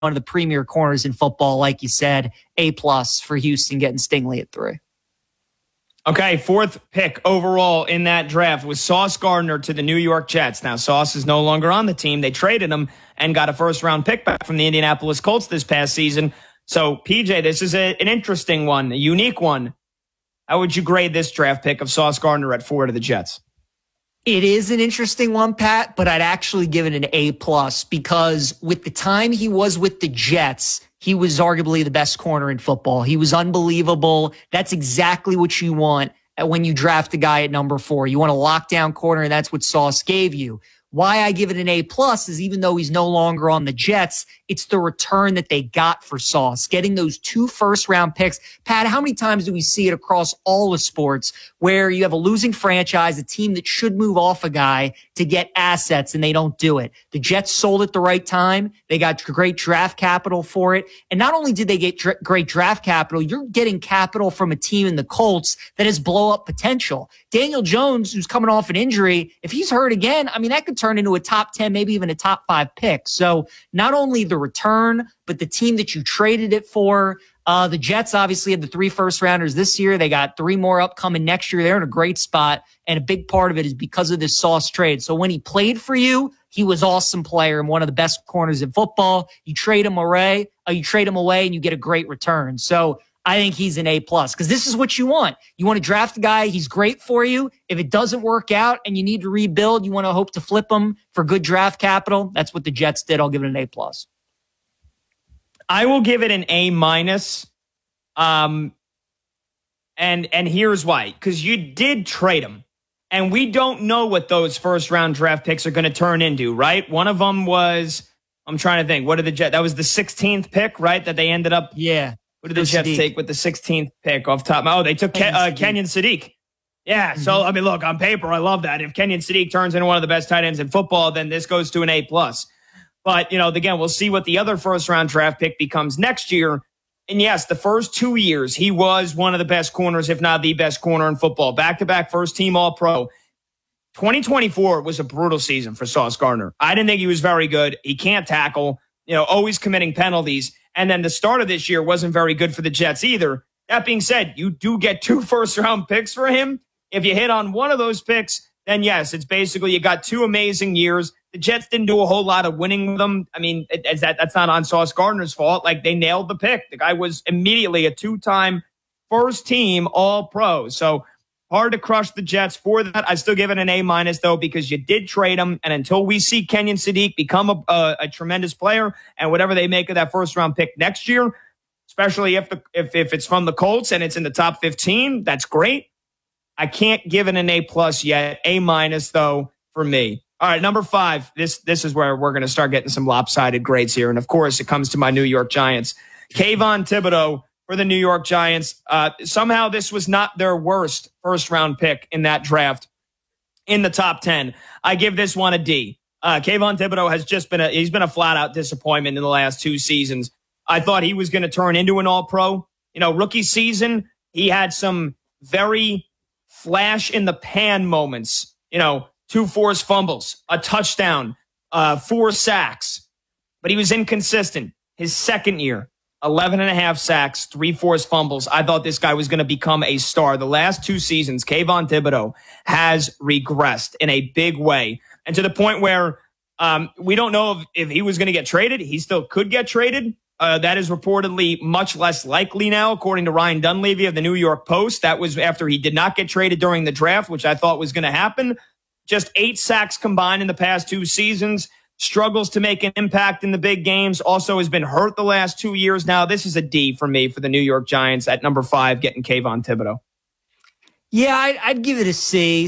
one of the premier corners in football. Like you said, A+ for Houston getting Stingley at 3. Okay, 4th pick overall in that draft was Sauce Gardner to the New York Jets. Now, Sauce is no longer on the team. They traded him and got a first-round pick back from the Indianapolis Colts this past season. So, PJ, this is an interesting one, a unique one. How would you grade this draft pick of Sauce Gardner at 4 to the Jets? It is an interesting one, Pat, but I'd actually give it an A+ because with the time he was with the Jets, he was arguably the best corner in football. He was unbelievable. That's exactly what you want when you draft a guy at number 4. You want a lockdown corner, and that's what Sauce gave you. Why I give it an A+ is even though he's no longer on the Jets, it's the return that they got for Sauce. Getting those 2 first-round picks. Pat, how many times do we see it across all the sports where you have a losing franchise, a team that should move off a guy to get assets, and they don't do it? The Jets sold at the right time. They got great draft capital for it. And not only did they get great draft capital, you're getting capital from a team in the Colts that has blow-up potential. Daniel Jones, who's coming off an injury, if he's hurt again, I mean, that could turn into a top 10, maybe even a top 5 pick. So not only the return, but the team that you traded it for. The Jets obviously had the 3 first-rounders this year. They got 3 more upcoming next year. They're in a great spot, and a big part of it is because of this Sauce trade. So when he played for you, he was an awesome player and one of the best corners in football. You trade him away, and you get a great return. So I think he's an A+ because this is what you want. You want to draft a guy. He's great for you. If it doesn't work out and you need to rebuild, you want to hope to flip him for good draft capital. That's what the Jets did. I'll give it an A+. I will give it an A-. And here's why. Because you did trade him. And we don't know what those first-round draft picks are going to turn into, right? One of them was, I'm trying to think, what did the Jets, that was the 16th pick, right? That they ended up. Yeah. What did the Jets take with the 16th pick off top? Oh, they took Kenyon Sadiq. Yeah, so, I mean, look, on paper, I love that. If Kenyon Sadiq turns into one of the best tight ends in football, then this goes to an A+. But, again, we'll see what the other first-round draft pick becomes next year. And, yes, the first 2 years, he was one of the best corners, if not the best corner in football. Back-to-back first-team All-Pro. 2024 was a brutal season for Sauce Gardner. I didn't think he was very good. He can't tackle, always committing penalties. And then the start of this year wasn't very good for the Jets either. That being said, you do get 2 first-round picks for him. If you hit on one of those picks, then yes, it's basically you got 2 amazing years. The Jets didn't do a whole lot of winning with them. I mean, that's not on Sauce Gardner's fault. Like, they nailed the pick. The guy was immediately a 2-time first-team All-Pro. So hard to crush the Jets for that. I still give it an A- though, because you did trade him. And until we see Kenyon Sadiq become a tremendous player and whatever they make of that first-round pick next year, especially if it's from the Colts and it's in the top 15, that's great. I can't give it an A+ yet. A- though, for me. All right, number 5. This is where we're going to start getting some lopsided grades here. And, of course, it comes to my New York Giants. Kayvon Thibodeau for the New York Giants. Somehow this was not their worst first-round pick in that draft in the top 10. I give this one a D. Kayvon Thibodeau has just been a flat-out disappointment in the last 2 seasons. I thought he was going to turn into an All-Pro. Rookie season, he had some very flash-in-the-pan moments. 2 forced fumbles, a touchdown, 4 sacks. But he was inconsistent. His second year, 11.5 sacks, 3 forced fumbles. I thought this guy was going to become a star. The last 2 seasons, Kayvon Thibodeau has regressed in a big way. And to the point where we don't know if he was going to get traded. He still could get traded. That is reportedly much less likely now, according to Ryan Dunleavy of the New York Post. That was after he did not get traded during the draft, which I thought was going to happen. Just 8 sacks combined in the past 2 seasons. Struggles to make an impact in the big games. Also has been hurt the last 2 years now. This is a D for me for the New York Giants at number 5, getting Kayvon Thibodeau. Yeah, I'd give it a C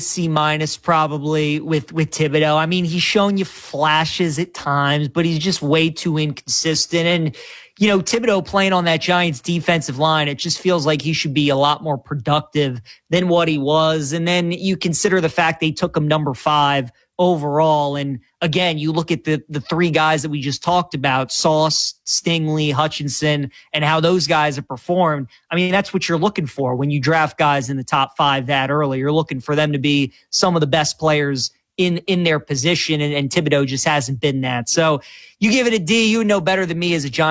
probably with Thibodeau. I mean, he's shown you flashes at times, but he's just way too inconsistent. And, Thibodeau playing on that Giants defensive line, it just feels like he should be a lot more productive than what he was. And then you consider the fact they took him number 5 overall. And again, you look at the 3 guys that we just talked about, Sauce, Stingley, Hutchinson, and how those guys have performed. I mean, that's what you're looking for when you draft guys in the top 5 that early. You're looking for them to be some of the best players in their position, and Thibodeau just hasn't been that. So you give it a D. You would know better than me as a Giants